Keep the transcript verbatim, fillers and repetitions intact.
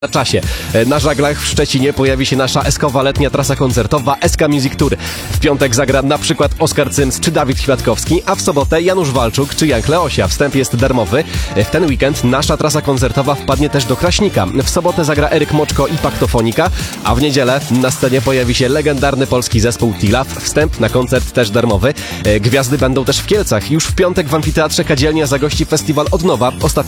Na czasie. Na żaglach w Szczecinie pojawi się nasza eskowa letnia trasa koncertowa S K Music Tour. W piątek zagra na przykład Oskar Cyms czy Dawid Chwiatkowski, a w sobotę Janusz Walczuk czy Jan Kleosia. Wstęp jest darmowy. W ten weekend nasza trasa koncertowa wpadnie też do Kraśnika. W sobotę zagra Eryk Moczko i Paktofonika, a w niedzielę na scenie pojawi się legendarny polski zespół T-Love. Wstęp na koncert też darmowy. Gwiazdy będą też w Kielcach. Już w piątek w Amfiteatrze Kadzielnia zagości festiwal Odnowa. Ostatni